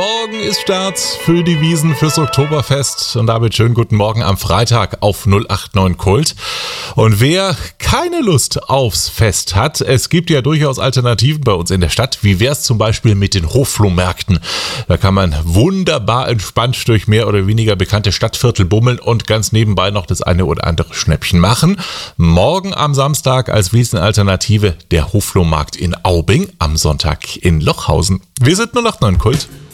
Morgen ist Start für die Wiesn fürs Oktoberfest und damit schönen guten Morgen am Freitag auf 089 Kult. Und wer keine Lust aufs Fest hat, es gibt ja durchaus Alternativen bei uns in der Stadt. Wie wäre es zum Beispiel mit den Hofflohmärkten? Da kann man wunderbar entspannt durch mehr oder weniger bekannte Stadtviertel bummeln und ganz nebenbei noch das eine oder andere Schnäppchen machen. Morgen am Samstag als Wiesn-Alternative der Hoflohmarkt in Aubing, am Sonntag in Lochhausen. Wir sind 089 Kult.